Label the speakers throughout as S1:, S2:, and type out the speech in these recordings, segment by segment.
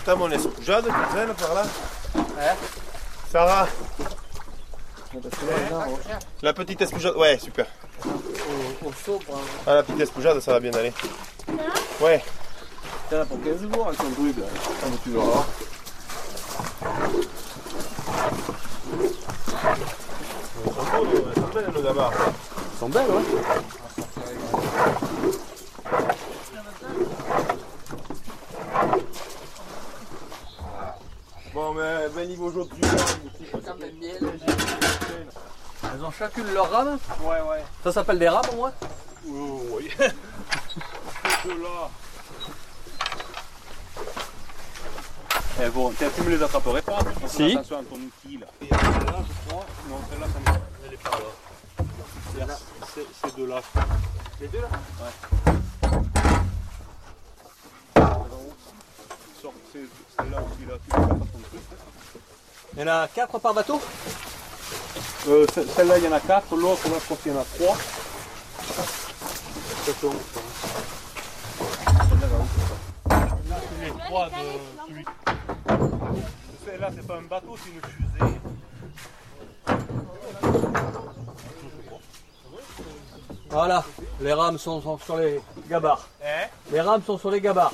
S1: t'as mon espoujade qui traîne par là. Sarah. La petite espoujade, ouais, super.
S2: Au sobre.
S1: Ah, la petite espoujade, ça va bien aller. Ouais.
S2: T'en as pour 15 jours avec ton druide. Comme tu vas voir.
S1: Elles sont belles, nos gabarres.
S2: Elles sont belles, ouais.
S1: Bon, mais bel niveau jaune du
S2: Elles ont chacune leur rame.
S1: Ouais.
S2: Ça s'appelle des rames au moins.
S1: Oui. De là.
S3: Eh bon, tu me les attraperais pas.
S2: Si.
S3: Attention à ton outil là. Et là, je crois. Non, celle-là, elle est pas là. C'est de là.
S1: Les deux là?
S3: Ouais. C'est celle-là aussi là. Tu peux pas ton truc.
S2: Il y en a 4 par bateau.
S3: Celle-là, il y en a 4. L'autre, là, je crois qu'il y en a 3. Là, c'est les 3 de celui. Celle-là, c'est pas un bateau, c'est une fusée.
S2: Voilà, les rames sont sur les gabarres. Les rames sont sur les gabarres.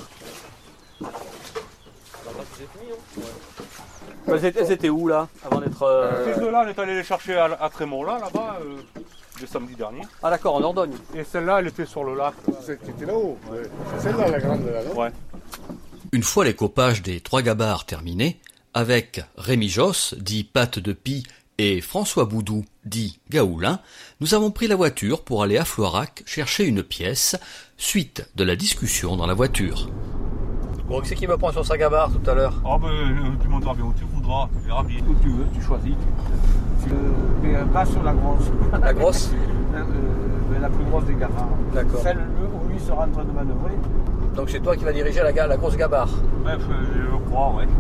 S2: Elles étaient où là avant d'être.
S3: Ces deux-là, on est allé les chercher à Trémont, là-bas, le samedi dernier.
S2: Ah d'accord, en Dordogne.
S3: Et celle-là, elle était sur le lac.
S1: Celle qui était là-haut. Ouais. C'est celle-là, la grande là, non?
S3: Ouais.
S4: Une fois les copages des 3 gabarres terminés, avec Rémi Josse, dit Patte de Pie, et François Boudou, dit Gaoulin, nous avons pris la voiture pour aller à Floirac chercher une pièce, suite de la discussion dans la voiture.
S2: Bon, qui c'est qui me prend sur sa gabarre tout à l'heure?
S3: Ah ben, tu monteras bien où tu voudras, tu verras bien.
S2: Où tu veux, tu choisis.
S5: Mais pas sur la grosse.
S2: La grosse?
S5: La plus grosse des gabarres.
S2: D'accord.
S5: Celle où lui sera en train de manœuvrer.
S2: Donc c'est toi qui vas diriger la grosse gabarre.
S3: Bref, je crois, ouais.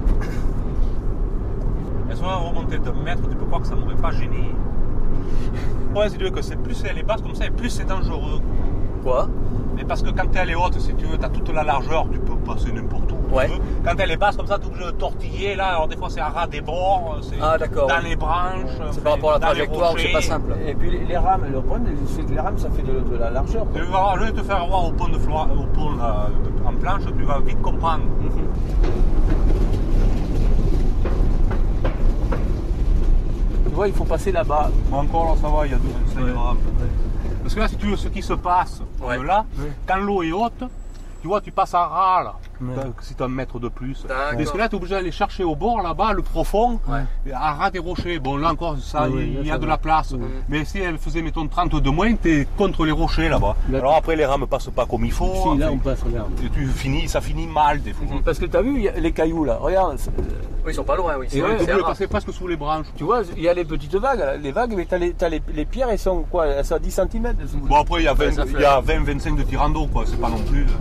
S3: Elles sont remontées d'un mètre, tu peux croire que ça m'aurait pas gêné. Ouais, c'est-à-dire que plus elle est basse comme ça, et plus c'est dangereux.
S2: Quoi?
S3: Mais parce que quand elle est haute, si tu veux, tu as toute la largeur, tu peux passer n'importe où.
S2: Ouais.
S3: Tu veux. Quand elle est basse comme ça, tu es obligé de tortiller, là, alors des fois c'est à ras des bords, c'est
S2: d'accord.
S3: dans les branches.
S2: C'est par rapport à la
S3: dans les
S2: trajectoire où c'est pas
S3: rochers.
S2: simple.
S5: Et puis les rames, le problème, c'est que les rames, ça fait de la largeur.
S3: Tu vas, je vais te faire voir au pont en planche, tu vas vite comprendre.
S5: Tu vois, il faut passer là-bas.
S3: Bon, encore là, ça va, il y a ça ira. Parce que là, si tu veux, ce qui se passe, comme là, quand l'eau est haute, tu vois, tu passes à ras là, si tu as un mètre de plus. Parce que là, tu es obligé d'aller chercher au bord là-bas, le profond, à ras des rochers. Bon, là encore, ça, il y a de la place. Mais si elle faisait, mettons, 30 de moins, tu es contre les rochers là-bas. Alors après, les rames ne passent pas comme il faut.
S5: Si, là, on passe, regarde.
S3: Et ça finit mal des fois.
S5: Parce que tu as vu, il y a les cailloux là, regarde.
S2: Oui, ils sont pas loin, oui.
S3: Tu peux passer presque sous les branches.
S5: Tu vois, il y a les petites vagues, là. Les vagues, mais t'as les pierres, elles sont quoi? Elles sont à 10 cm.
S3: Bon, après, il y a 20-25 de tirant d'eau, quoi. C'est pas non plus.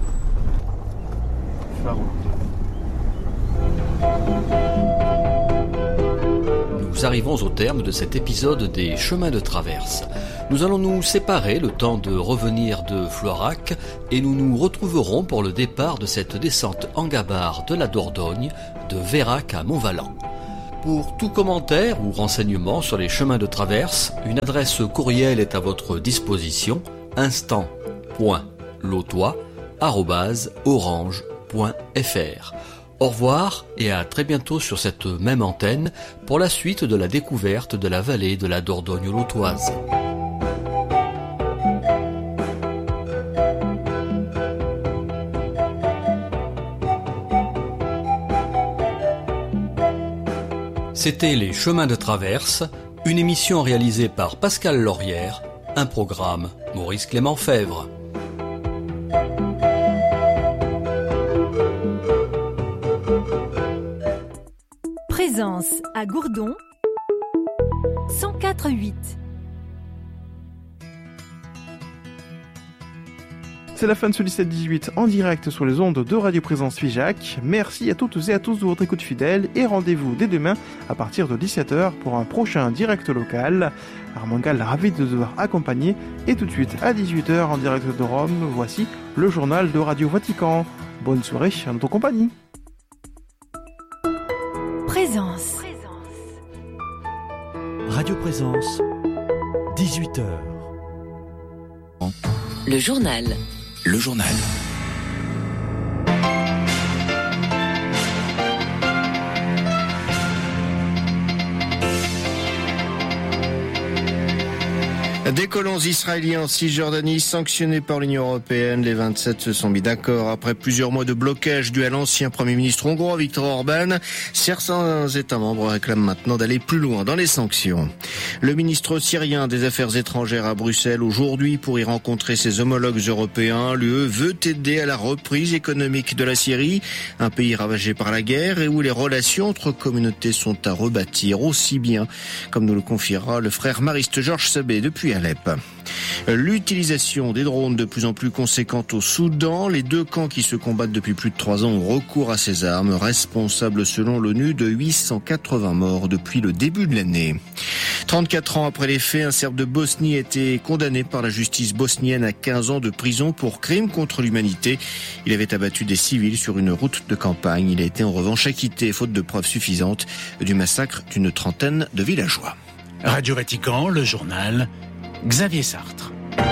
S4: Nous arrivons au terme de cet épisode des chemins de traverse. Nous allons nous séparer le temps de revenir de Floirac et nous nous retrouverons pour le départ de cette descente en gabarre de la Dordogne de Vérac à Montvalent. Pour tout commentaire ou renseignement sur les chemins de traverse, une adresse courriel est à votre disposition, instant.lotois@orange.fr. Au revoir et à très bientôt sur cette même antenne pour la suite de la découverte de la vallée de la Dordogne lautoise. C'était Les Chemins de Traverse, une émission réalisée par Pascal Laurière, un programme Maurice Clément Fèvre.
S6: Présence à Gourdon 104.8.
S7: C'est la fin de ce 17-18 en direct sur les ondes de Radio Présence Figeac. Merci à toutes et à tous de votre écoute fidèle et rendez-vous dès demain à partir de 17h pour un prochain direct local. Armand Gall, ravi de devoir accompagner. Et tout de suite à 18h en direct de Rome, voici le journal de Radio Vatican. Bonne soirée en notre compagnie.
S6: Présence.
S8: Radio Présence, 18h.
S9: Le journal.
S8: Le journal.
S10: Des colons israéliens en Cisjordanie sanctionnés par l'Union européenne. Les 27 se sont mis d'accord après plusieurs mois de blocage dû à l'ancien Premier ministre hongrois Viktor Orban. Certains États membres réclament maintenant d'aller plus loin dans les sanctions. Le ministre syrien des Affaires étrangères à Bruxelles aujourd'hui pour y rencontrer ses homologues européens. L'UE veut aider à la reprise économique de la Syrie, un pays ravagé par la guerre et où les relations entre communautés sont à rebâtir aussi bien, comme nous le confiera le frère mariste Georges Sabé depuis Alep. L'utilisation des drones de plus en plus conséquente au Soudan. Les deux camps qui se combattent depuis plus de 3 ans ont recours à ces armes, responsables selon l'ONU de 880 morts depuis le début de l'année. 34 ans après les faits, un Serbe de Bosnie a été condamné par la justice bosnienne à 15 ans de prison pour crimes contre l'humanité. Il avait abattu des civils sur une route de campagne. Il a été en revanche acquitté, faute de preuves suffisantes, du massacre d'une trentaine de villageois.
S8: Radio Vatican, le journal, Xavier Sartre.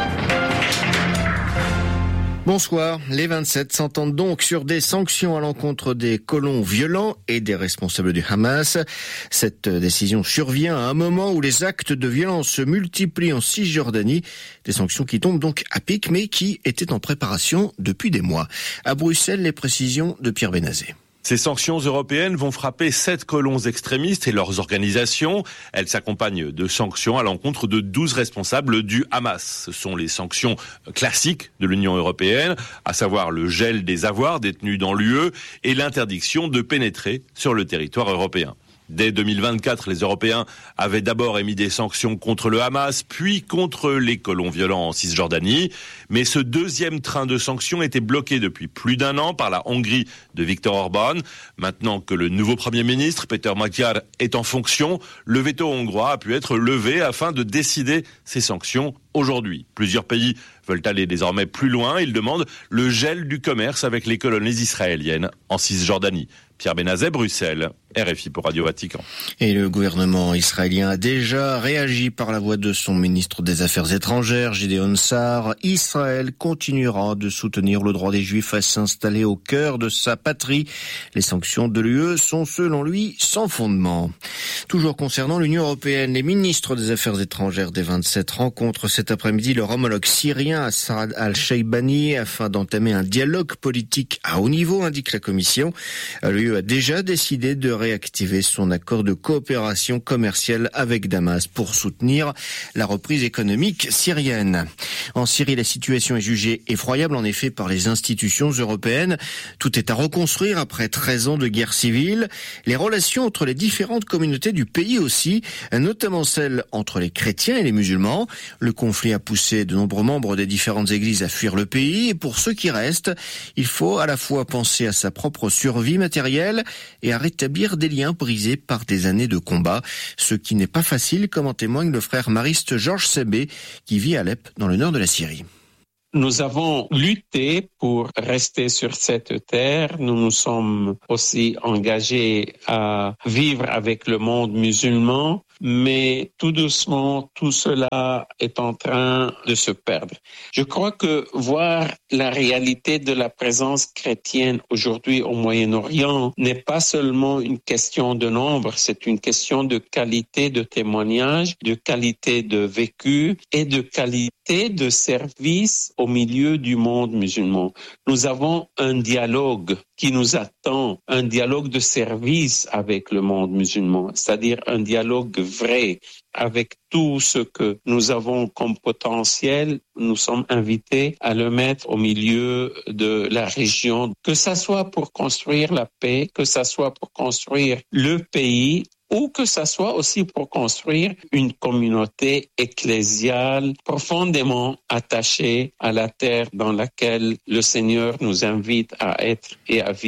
S10: Bonsoir. Les 27 s'entendent donc sur des sanctions à l'encontre des colons violents et des responsables du Hamas. Cette décision survient à un moment où les actes de violence se multiplient en Cisjordanie. Des sanctions qui tombent donc à pic, mais qui étaient en préparation depuis des mois. À Bruxelles, les précisions de Pierre Benazé.
S11: Ces sanctions européennes vont frapper 7 colons extrémistes et leurs organisations. Elles s'accompagnent de sanctions à l'encontre de 12 responsables du Hamas. Ce sont les sanctions classiques de l'Union européenne, à savoir le gel des avoirs détenus dans l'UE et l'interdiction de pénétrer sur le territoire européen. Dès 2024, les Européens avaient d'abord émis des sanctions contre le Hamas, puis contre les colons violents en Cisjordanie. Mais ce deuxième train de sanctions était bloqué depuis plus d'1 an par la Hongrie de Viktor Orban. Maintenant que le nouveau Premier ministre, Péter Magyar, est en fonction, le veto hongrois a pu être levé afin de décider ces sanctions aujourd'hui. Plusieurs pays veulent aller désormais plus loin. Ils demandent le gel du commerce avec les colonies israéliennes en Cisjordanie. Pierre Benazet, Bruxelles, RFI pour Radio Vatican.
S10: Et le gouvernement israélien a déjà réagi par la voix de son ministre des Affaires étrangères, Gideon Sa'ar. Israël continuera de soutenir le droit des Juifs à s'installer au cœur de sa patrie. Les sanctions de l'UE sont selon lui sans fondement. Toujours concernant l'Union européenne, les ministres des Affaires étrangères des 27 rencontrent cet après-midi leur homologue syrien Assad al-Sheibani afin d'entamer un dialogue politique à haut niveau, indique la Commission. L'UE a déjà décidé de réactiver son accord de coopération commerciale avec Damas pour soutenir la reprise économique syrienne. En Syrie, la situation est jugée effroyable en effet par les institutions européennes. Tout est à reconstruire après 13 ans de guerre civile. Les relations entre les différentes communautés du pays aussi, notamment celles entre les chrétiens et les musulmans. Le conflit a poussé de nombreux membres des différentes églises à fuir le pays. Et pour ceux qui restent, il faut à la fois penser à sa propre survie matérielle et à rétablir des liens brisés par des années de combat. Ce qui n'est pas facile, comme en témoigne le frère mariste Georges Sabé, qui vit à Alep, dans le nord de la Syrie.
S12: Nous avons lutté pour rester sur cette terre. Nous nous sommes aussi engagés à vivre avec le monde musulman. Mais tout doucement, tout cela est en train de se perdre. Je crois que voir la réalité de la présence chrétienne aujourd'hui au Moyen-Orient n'est pas seulement une question de nombre, c'est une question de qualité de témoignage, de qualité de vécu et de qualité de service au milieu du monde musulman. Nous avons un dialogue qui nous attend, un dialogue de service avec le monde musulman, c'est-à-dire un dialogue vrai avec tout ce que nous avons comme potentiel. Nous sommes invités à le mettre au milieu de la région, que ça soit pour construire la paix, que ça soit pour construire le pays, ou que ça soit aussi pour construire une communauté ecclésiale profondément attachée à la terre dans laquelle le Seigneur nous invite à être et à vivre.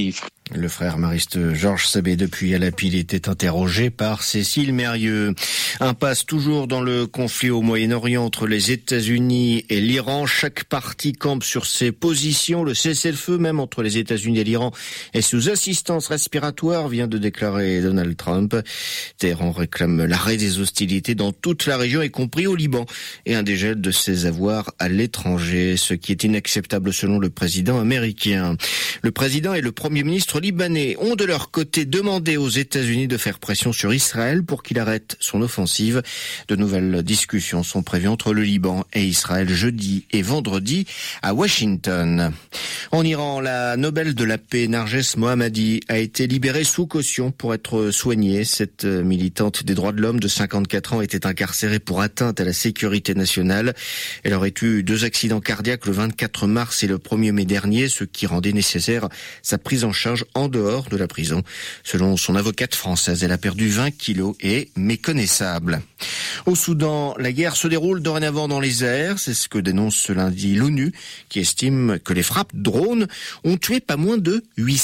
S10: Le frère mariste Georges Sabé depuis Alapil était interrogé par Cécile Mérieux. Impasse toujours dans le conflit au Moyen-Orient entre les États-Unis et l'Iran. Chaque partie campe sur ses positions. Le cessez-le-feu même entre les États-Unis et l'Iran est sous assistance respiratoire, vient de déclarer Donald Trump. Téhéran réclame l'arrêt des hostilités dans toute la région, y compris au Liban, et un dégel de ses avoirs à l'étranger, ce qui est inacceptable selon le président américain. Le président et le premier ministre libanais ont de leur côté demandé aux États-Unis de faire pression sur Israël pour qu'il arrête son offensive. De nouvelles discussions sont prévues entre le Liban et Israël jeudi et vendredi à Washington. En Iran, la Nobel de la paix Narges Mohammadi a été libérée sous caution pour être soignée. Cette militante des droits de l'homme de 54 ans était incarcérée pour atteinte à la sécurité nationale. Elle aurait eu 2 accidents cardiaques le 24 mars et le 1er mai dernier, ce qui rendait nécessaire sa prise en charge en dehors de la prison. Selon son avocate française, elle a perdu 20 kilos et est méconnaissable. Au Soudan, la guerre se déroule dorénavant dans les airs. C'est ce que dénonce ce lundi l'ONU, qui estime que les frappes drones ont tué pas moins de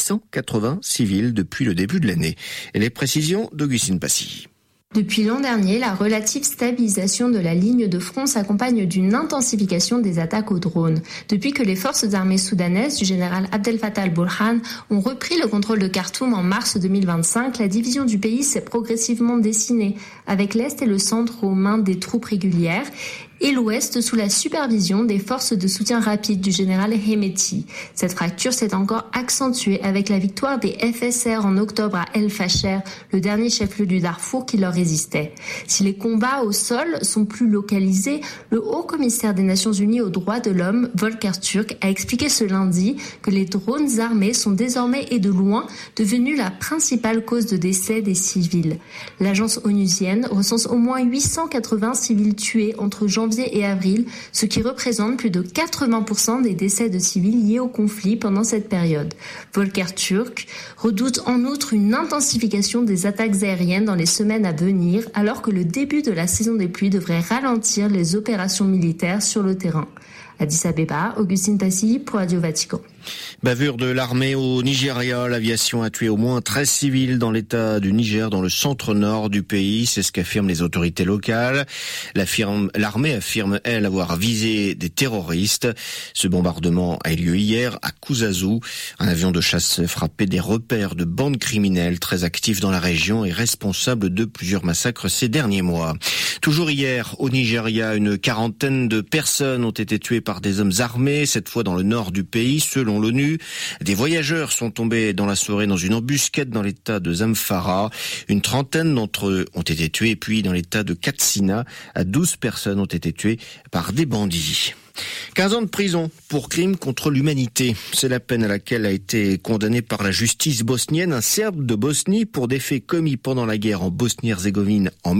S10: 880 civils depuis le début de l'année. Et les précisions d'Augustine Passy.
S9: Depuis l'an dernier, la relative stabilisation de la ligne de front s'accompagne d'une intensification des attaques aux drones. Depuis que les forces armées soudanaises du général Abdel Fattah al-Burhan ont repris le contrôle de Khartoum en mars 2025, la division du pays s'est progressivement dessinée, avec l'Est et le centre aux mains des troupes régulières, et l'Ouest sous la supervision des forces de soutien rapide du général Hemeti. Cette fracture s'est encore accentuée avec la victoire des FSR en octobre à El Fasher, le dernier chef-lieu du Darfour qui leur résistait. Si les combats au sol sont plus localisés, le haut-commissaire des Nations Unies aux droits de l'homme, Volker Turk, a expliqué ce lundi que les drones armés sont désormais et de loin devenus la principale cause de décès des civils. L'agence onusienne recense au moins 880 civils tués entre janvier et avril, ce qui représente plus de 80% des décès de civils liés au conflit pendant cette période. Volker Turk redoute en outre une intensification des attaques aériennes dans les semaines à venir, alors que le début de la saison des pluies devrait ralentir les opérations militaires sur le terrain. Addis Abeba, Augustine Passy pour Radio Vatican.
S10: Bavure de l'armée au Nigeria. L'aviation a tué au moins 13 civils dans l'état du Niger, dans le centre-nord du pays. C'est ce qu'affirment les autorités locales. L'armée affirme, elle, avoir visé des terroristes. Ce bombardement a eu lieu hier à Kuzazu. Un avion de chasse frappait des repères de bandes criminelles très actifs dans la région et responsable de plusieurs massacres ces derniers mois. Toujours hier, au Nigeria, une quarantaine de personnes ont été tuées par des hommes armés, cette fois dans le nord du pays, selon l'ONU. Des voyageurs sont tombés dans la soirée dans une embuscade dans l'état de Zamfara. Une trentaine d'entre eux ont été tués. Et puis dans l'état de Katsina, 12 personnes ont été tuées par des bandits. 15 ans de prison pour crime contre l'humanité. C'est la peine à laquelle a été condamné par la justice bosnienne un Serbe de Bosnie pour des faits commis pendant la guerre en Bosnie-Herzégovine en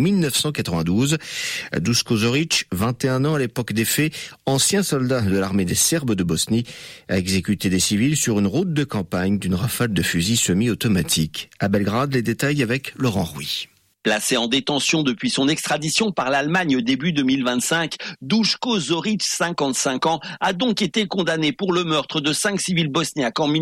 S10: 1992. Duško Zorić, 21 ans à l'époque des faits, ancien soldat de l'armée des Serbes de Bosnie, a exécuté des civils sur une route de campagne d'une rafale de fusils semi-automatique. À Belgrade, les détails avec Laurent Rouy.
S13: Placé en détention depuis son extradition par l'Allemagne début 2025, Duško Zorić, 55 ans, a donc été condamné pour le meurtre de 5 civils bosniaques en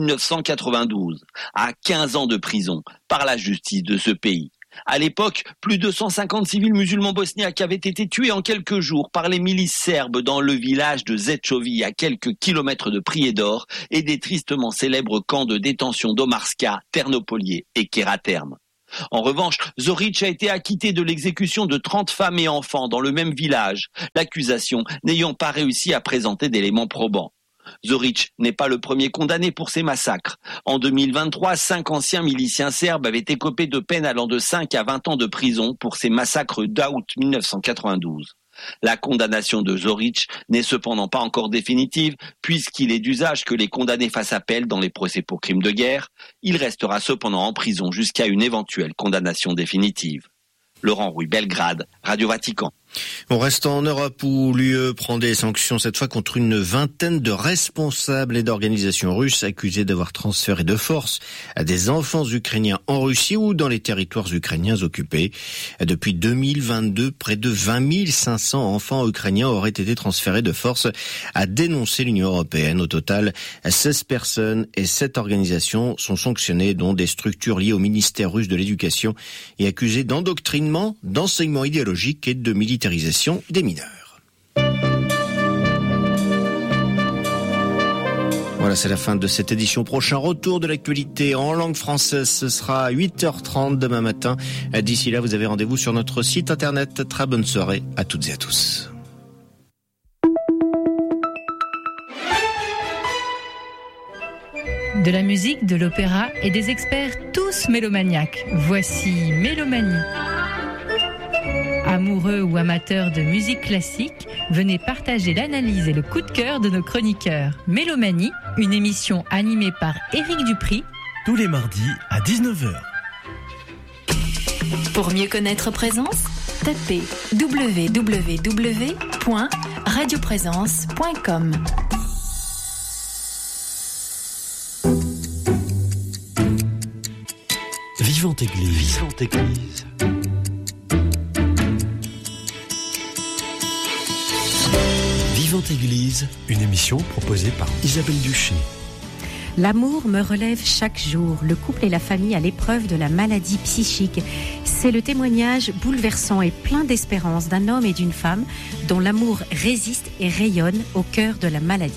S13: 1992, à 15 ans de prison par la justice de ce pays. À l'époque, plus de 150 civils musulmans bosniaques avaient été tués en quelques jours par les milices serbes dans le village de Zečovi, à quelques kilomètres de Prijedor et des tristement célèbres camps de détention d'Omarska, Ternopolije et Keraterme. En revanche, Zorić a été acquitté de l'exécution de 30 femmes et enfants dans le même village, l'accusation n'ayant pas réussi à présenter d'éléments probants. Zorić n'est pas le premier condamné pour ces massacres. En 2023, 5 anciens miliciens serbes avaient écopé de peines allant de 5 à 20 ans de prison pour ces massacres d'août 1992. La condamnation de Zorić n'est cependant pas encore définitive, puisqu'il est d'usage que les condamnés fassent appel dans les procès pour crimes de guerre. Il restera cependant en prison jusqu'à une éventuelle condamnation définitive. Laurent Rouy, Belgrade, Radio Vatican.
S10: On reste en Europe où l'UE prend des sanctions cette fois contre une vingtaine de responsables et d'organisations russes accusés d'avoir transféré de force à des enfants ukrainiens en Russie ou dans les territoires ukrainiens occupés. Depuis 2022, près de 20 500 enfants ukrainiens auraient été transférés de force, a dénoncé l'Union européenne. Au total, 16 personnes et 7 organisations sont sanctionnées, dont des structures liées au ministère russe de l'Éducation et accusées d'endoctrinement, d'enseignement idéologique et de militarisation des mineurs. Voilà, c'est la fin de cette édition. Prochain retour de l'actualité en langue française, ce sera à 8h30 demain matin. D'ici là, vous avez rendez-vous sur notre site internet. Très bonne soirée à toutes et à tous.
S6: De la musique, de l'opéra et des experts tous mélomaniaques. Voici Mélomanie. Amoureux ou amateurs de musique classique, venez partager l'analyse et le coup de cœur de nos chroniqueurs. Mélomanie, une émission animée par Éric Dupri.
S14: Tous les mardis à 19h.
S6: Pour mieux connaître Présence, tapez www.radioprésence.com.
S14: Vivante Église. Vivante Église. Vivante Église, une émission proposée par Isabelle Duché.
S15: L'amour me relève chaque jour. Le couple et la famille à l'épreuve de la maladie psychique. C'est le témoignage bouleversant et plein d'espérance d'un homme et d'une femme dont l'amour résiste et rayonne au cœur de la maladie.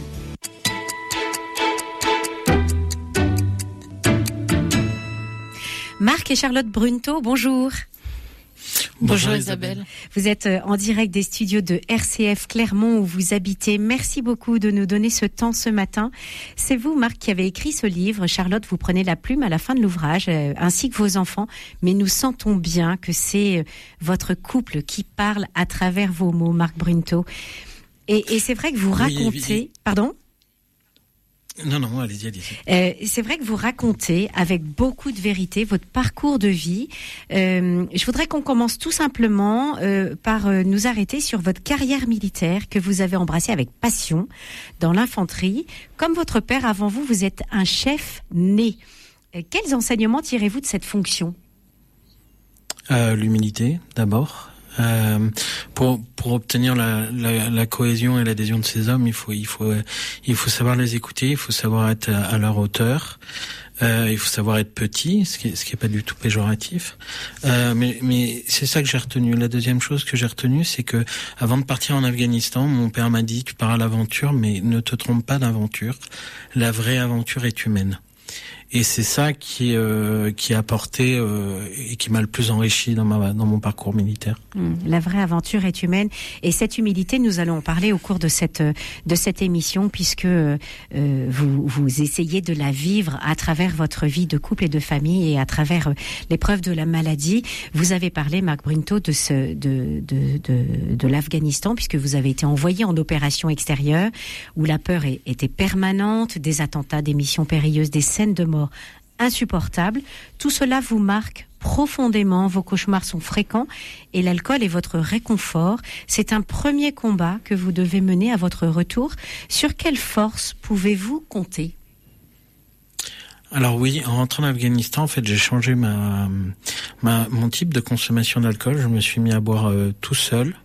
S15: Marc et Charlotte Brunto, bonjour.
S16: Bonjour Isabelle.
S15: Vous êtes en direct des studios de RCF Clermont où vous habitez. Merci beaucoup de nous donner ce temps ce matin. C'est vous, Marc, qui avez écrit ce livre. Charlotte, vous prenez la plume à la fin de l'ouvrage, ainsi que vos enfants. Mais nous sentons bien que c'est votre couple qui parle à travers vos mots, Marc Brunto. Et c'est vrai que vous racontez... Pardon ?
S16: Non, allez-y.
S15: C'est vrai que vous racontez avec beaucoup de vérité votre parcours de vie. Je voudrais qu'on commence tout simplement par nous arrêter sur votre carrière militaire que vous avez embrassée avec passion dans l'infanterie. Comme votre père avant vous, vous êtes un chef né. Quels enseignements tirez-vous de cette fonction ?
S16: L'humilité, d'abord. Pour obtenir la cohésion et l'adhésion de ces hommes, il faut savoir les écouter, il faut savoir être à leur hauteur, il faut savoir être petit, ce qui est pas du tout péjoratif. Mais c'est ça que j'ai retenu. La deuxième chose que j'ai retenue, c'est que avant de partir en Afghanistan, mon père m'a dit: tu pars à l'aventure, mais ne te trompe pas d'aventure. La vraie aventure est humaine. Et c'est ça qui a apporté et qui m'a le plus enrichi dans mon parcours militaire.
S15: La vraie aventure est humaine, et cette humilité, nous allons en parler au cours de cette émission, puisque vous essayez de la vivre à travers votre vie de couple et de famille et à travers l'épreuve de la maladie. Vous avez parlé, Marc Brunto, de l'Afghanistan, puisque vous avez été envoyé en opération extérieure où la peur était permanente, des attentats, des missions périlleuses, des scènes de mort insupportables. Tout cela vous marque profondément, vos cauchemars sont fréquents et l'alcool est votre réconfort. C'est un premier combat que vous devez mener à votre retour. Sur quelle force pouvez-vous compter ?
S16: Alors oui, en rentrant en Afghanistan, en fait, j'ai changé mon type de consommation d'alcool. Je me suis mis à boire tout seul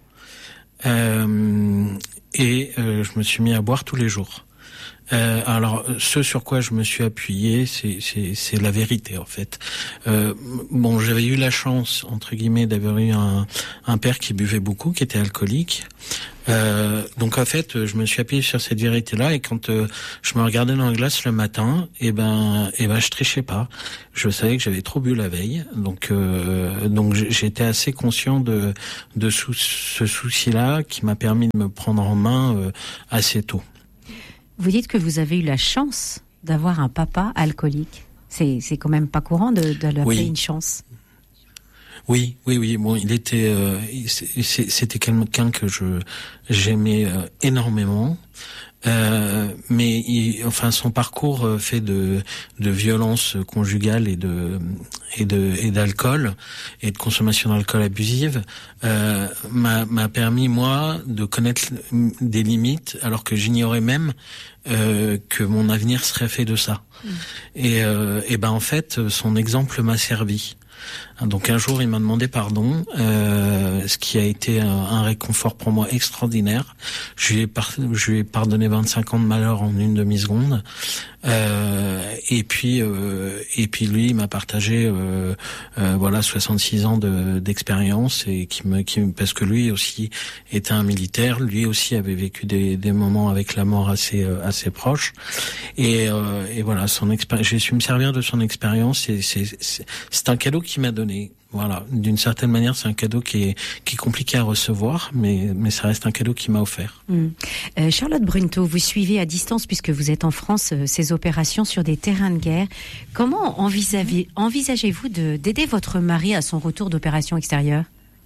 S16: et je me suis mis à boire tous les jours. Alors, ce sur quoi je me suis appuyé, c'est la vérité, en fait. J'avais eu la chance, entre guillemets, d'avoir eu un père qui buvait beaucoup, qui était alcoolique. Donc, en fait, je me suis appuyé sur cette vérité-là, et quand je me regardais dans la glace le matin, je trichais pas. Je savais que j'avais trop bu la veille, donc j'étais assez conscient de ce souci-là qui m'a permis de me prendre en main assez tôt.
S15: Vous dites que vous avez eu la chance d'avoir un papa alcoolique. C'est quand même pas courant de l'appeler une chance.
S16: Oui. Bon, il était, c'était quelqu'un que j'aimais énormément. Mais son parcours fait de violence conjugale et d'alcool et de consommation d'alcool abusive m'a permis moi de connaître des limites alors que j'ignorais même que mon avenir serait fait de ça. Et en fait son exemple m'a servi. Donc un jour il m'a demandé pardon, ce qui a été un réconfort pour moi extraordinaire. Je lui ai pardonné 25 ans de malheur en une demi-seconde. Et puis lui il m'a partagé 66 ans d'expérience et parce que lui aussi était un militaire, lui aussi avait vécu des moments avec la mort assez proches et voilà j'ai su me servir de son expérience et c'est un cadeau qu'il m'a donné. Voilà, d'une certaine manière, c'est un cadeau qui est compliqué à recevoir, mais ça reste un cadeau qu'il m'a offert.
S15: Charlotte Brunto, vous suivez à distance, puisque vous êtes en France, ces opérations sur des terrains de guerre. Comment envisagez-vous d'aider votre mari à son retour d'opération extérieure ?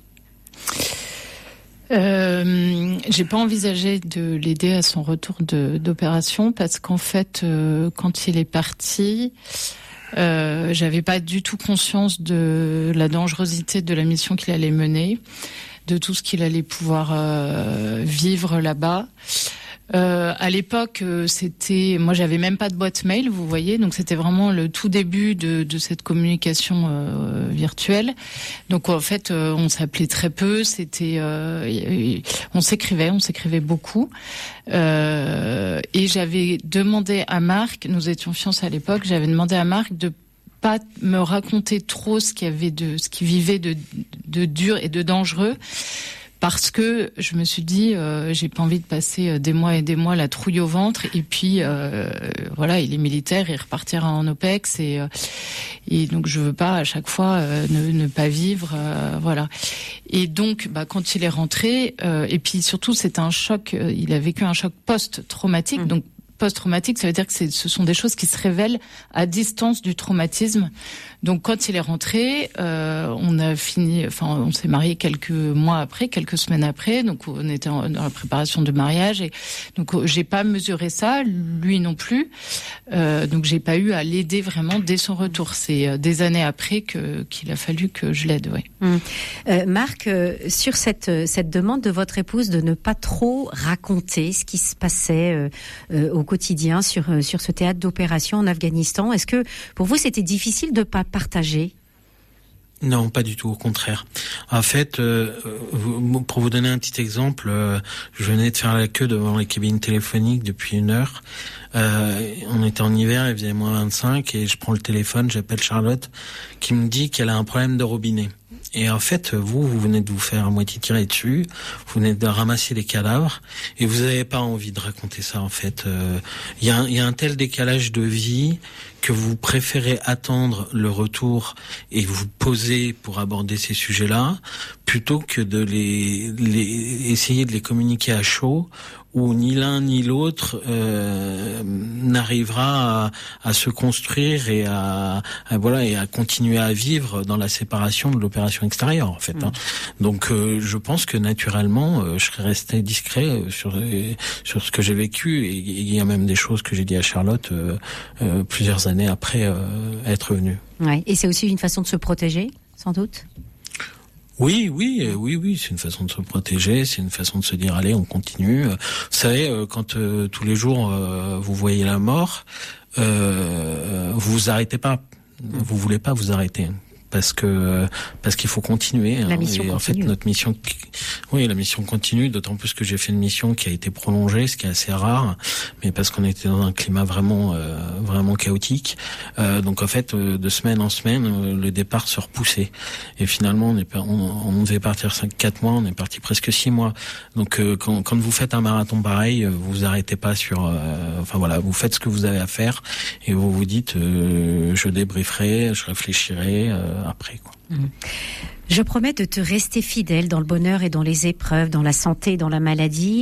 S17: J'ai pas envisagé de l'aider à son retour d'opération, parce qu'en fait, quand il est parti... j'avais pas du tout conscience de la dangerosité de la mission qu'il allait mener, de tout ce qu'il allait pouvoir vivre là-bas. À l'époque, moi j'avais même pas de boîte mail, vous voyez, donc c'était vraiment le tout début de cette communication virtuelle. Donc en fait, on s'appelait très peu, on s'écrivait beaucoup. Et j'avais demandé à Marc, nous étions fiancés à l'époque, j'avais demandé à Marc de pas me raconter trop ce qu'il vivait de dur et de dangereux. Parce que je me suis dit, j'ai pas envie de passer des mois et des mois la trouille au ventre. Et puis, il est militaire, il repartira en OPEX. Et donc, je veux pas à chaque fois ne pas vivre. Voilà. Et donc, quand il est rentré, et puis surtout, c'est un choc. Il a vécu un choc post-traumatique. Donc, post-traumatique, ça veut dire que ce sont des choses qui se révèlent à distance du traumatisme. Donc quand il est rentré, on s'est marié quelques semaines après, donc on était dans la préparation de mariage et donc j'ai pas mesuré ça, lui non plus. Donc j'ai pas eu à l'aider vraiment dès son retour. C'est des années après qu'il a fallu que je l'aide, ouais.
S15: Marc, sur cette demande de votre épouse de ne pas trop raconter ce qui se passait au quotidien sur ce théâtre d'opération en Afghanistan, est-ce que pour vous c'était difficile de pas partager ?
S16: Non, pas du tout, au contraire. En fait, pour vous donner un petit exemple, je venais de faire la queue devant les cabines téléphoniques depuis 1 heure. On était en hiver, il faisait moins 25 et je prends le téléphone, j'appelle Charlotte qui me dit qu'elle a un problème de robinet. Et en fait, vous venez de vous faire à moitié tirer dessus, vous venez de ramasser des cadavres, et vous n'avez pas envie de raconter ça, en fait. Il y a un tel décalage de vie que vous préférez attendre le retour et vous poser pour aborder ces sujets-là, plutôt que de essayer de les communiquer à chaud, où ni l'un ni l'autre n'arrivera à se construire et à continuer à vivre dans la séparation de l'opération extérieure, en fait. Donc je pense que naturellement je serais resté discret sur ce que j'ai vécu, et il y a même des choses que j'ai dit à Charlotte plusieurs années après être venu.
S15: Ouais. Et c'est aussi une façon de se protéger, sans doute.
S16: Oui, c'est une façon de se protéger, c'est une façon de se dire allez, on continue. Vous savez, quand tous les jours vous voyez la mort, vous vous arrêtez pas, vous voulez pas vous arrêter. Parce qu'il faut continuer.
S15: La mission continue.
S16: En fait, notre mission, la mission continue, d'autant plus que j'ai fait une mission qui a été prolongée, ce qui est assez rare, mais parce qu'on était dans un climat vraiment chaotique. Donc en fait, de semaine en semaine, le départ se repoussait. Et finalement, on devait partir 4 mois, on est parti presque 6 mois. Donc quand vous faites un marathon pareil, vous vous arrêtez pas sur, vous faites ce que vous avez à faire et vous vous dites, je débrieferai, je réfléchirai. Après, quoi.
S15: Je promets de te rester fidèle dans le bonheur et dans les épreuves, dans la santé et dans la maladie.